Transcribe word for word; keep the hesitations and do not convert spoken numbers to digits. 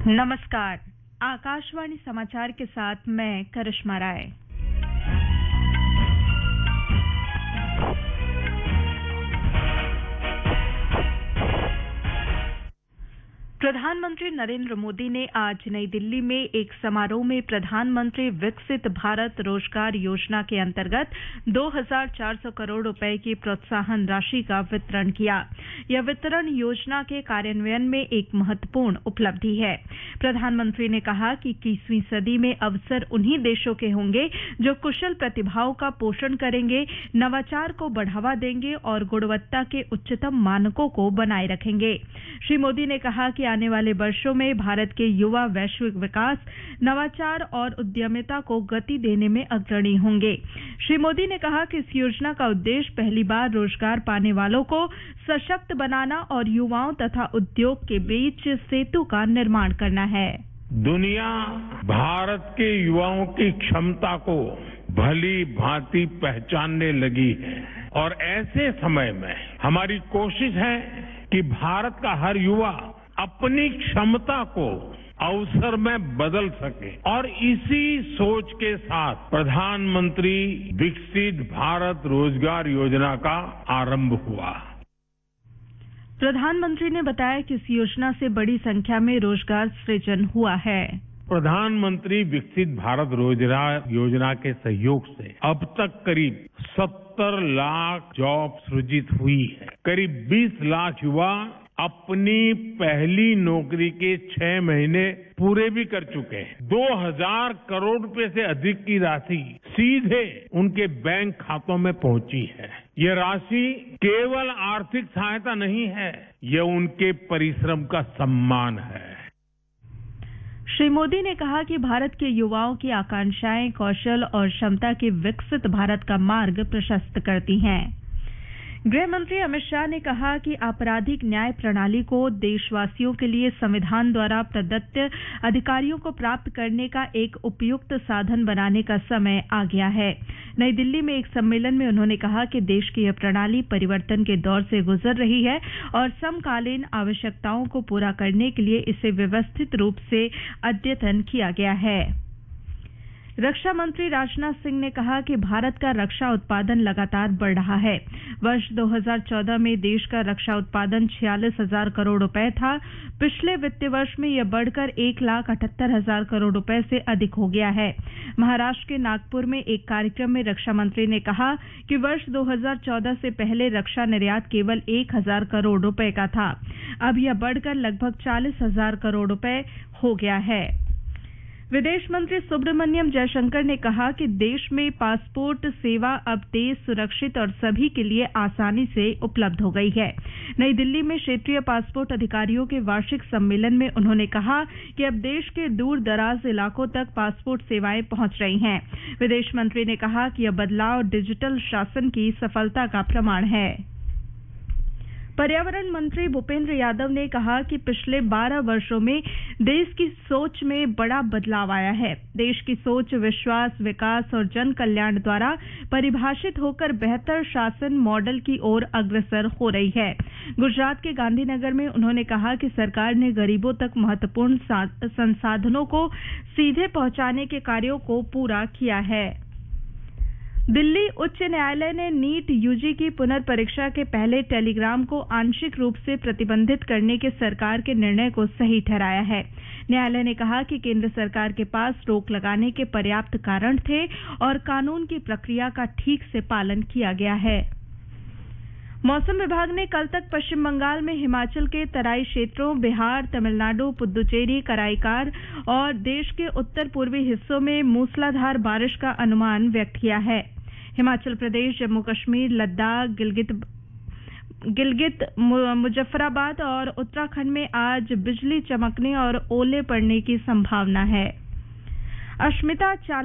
नमस्कार, आकाशवाणी समाचार के साथ मैं करिश्मा राय। प्रधानमंत्री नरेंद्र मोदी ने आज नई दिल्ली में एक समारोह में प्रधानमंत्री विकसित भारत रोजगार योजना के अंतर्गत दो हज़ार चार सौ करोड़ रुपए की प्रोत्साहन राशि का वितरण किया। यह वितरण योजना के कार्यान्वयन में एक महत्वपूर्ण उपलब्धि है। प्रधानमंत्री ने कहा कि इक्कीसवीं सदी में अवसर उन्हीं देशों के होंगे जो कुशल प्रतिभाओं का पोषण करेंगे, नवाचार को बढ़ावा देंगे और गुणवत्ता के उच्चतम मानकों को बनाए रखेंगे। श्री मोदी ने कहा कि आने वाले वर्षों में भारत के युवा वैश्विक विकास, नवाचार और उद्यमिता को गति देने में अग्रणी होंगे। श्री मोदी ने कहा कि इस योजना का उद्देश्य पहली बार रोजगार पाने वालों को सशक्त बनाना और युवाओं तथा उद्योग के बीच सेतु का निर्माण करना है। दुनिया भारत के युवाओं की क्षमता को भली भांति पहचानने लगी है और ऐसे समय में हमारी कोशिश है कि भारत का हर युवा अपनी क्षमता को अवसर में बदल सके और इसी सोच के साथ प्रधानमंत्री विकसित भारत रोजगार योजना का आरंभ हुआ। प्रधानमंत्री ने बताया कि इस योजना से बड़ी संख्या में रोजगार सृजन हुआ है। प्रधानमंत्री विकसित भारत रोजगार योजना के सहयोग से अब तक करीब सत्तर लाख जॉब सृजित हुई है। करीब बीस लाख युवा अपनी पहली नौकरी के छह महीने पूरे भी कर चुके हैं। दो हज़ार करोड़ रुपए से अधिक की राशि सीधे उनके बैंक खातों में पहुंची है। ये राशि केवल आर्थिक सहायता नहीं है, ये उनके परिश्रम का सम्मान है। श्री मोदी ने कहा कि भारत के युवाओं की आकांक्षाएं कौशल और क्षमता के विकसित भारत का मार्ग प्रशस्त करती हैं। गृह मंत्री अमित शाह ने कहा कि आपराधिक न्याय प्रणाली को देशवासियों के लिए संविधान द्वारा प्रदत्त अधिकारियों को प्राप्त करने का एक उपयुक्त साधन बनाने का समय आ गया है। नई दिल्ली में एक सम्मेलन में उन्होंने कहा कि देश की यह प्रणाली परिवर्तन के दौर से गुजर रही है और समकालीन आवश्यकताओं को पूरा करने के लिए इसे व्यवस्थित रूप से अद्यतन किया गया है। रक्षा मंत्री राजनाथ सिंह ने कहा कि भारत का रक्षा उत्पादन लगातार बढ़ रहा है। वर्ष दो हज़ार चौदह में देश का रक्षा उत्पादन छियालीस हजार करोड़ रुपए था। पिछले वित्तीय वर्ष में यह बढ़कर एक लाख अठहत्तर हजार करोड़ रुपए से अधिक हो गया है। महाराष्ट्र के नागपुर में एक कार्यक्रम में रक्षा मंत्री ने कहा कि वर्ष दो हज़ार चौदह से पहले रक्षा निर्यात केवल एक हजार करोड़ रुपए का था। अब यह बढ़कर लगभग चालीस हजार करोड़ रुपए हो गया है। विदेश मंत्री सुब्रमण्यम जयशंकर ने कहा कि देश में पासपोर्ट सेवा अब तेज, सुरक्षित और सभी के लिए आसानी से उपलब्ध हो गई है। नई दिल्ली में क्षेत्रीय पासपोर्ट अधिकारियों के वार्षिक सम्मेलन में उन्होंने कहा कि अब देश के दूर दराज इलाकों तक पासपोर्ट सेवाएं पहुंच रही हैं। विदेश मंत्री ने कहा कि यह बदलाव डिजिटल शासन की सफलता का प्रमाण है। पर्यावरण मंत्री भूपेंद्र यादव ने कहा कि पिछले बारह वर्षों में देश की सोच में बड़ा बदलाव आया है। देश की सोच विश्वास, विकास और जन कल्याण द्वारा परिभाषित होकर बेहतर शासन मॉडल की ओर अग्रसर हो रही है। गुजरात के गांधीनगर में उन्होंने कहा कि सरकार ने गरीबों तक महत्वपूर्ण संसाधनों को सीधे पहुंचाने के कार्यों को पूरा किया है। दिल्ली उच्च न्यायालय ने नीट यूजी की पुनर्परीक्षा के पहले टेलीग्राम को आंशिक रूप से प्रतिबंधित करने के सरकार के निर्णय को सही ठहराया है। न्यायालय ने कहा कि केंद्र सरकार के पास रोक लगाने के पर्याप्त कारण थे और कानून की प्रक्रिया का ठीक से पालन किया गया है। मौसम विभाग ने कल तक पश्चिम बंगाल में हिमाचल के तराई क्षेत्रों, बिहार, तमिलनाडु, पुद्दुचेरी, कराईकार और देश के उत्तर पूर्वी हिस्सों में मूसलाधार बारिश का अनुमान व्यक्त किया है। हिमाचल प्रदेश, जम्मू कश्मीर, लद्दाख, गिलगित गिलगित मुजफ्फराबाद और उत्तराखंड में आज बिजली चमकने और ओले पड़ने की संभावना है। अश्मिता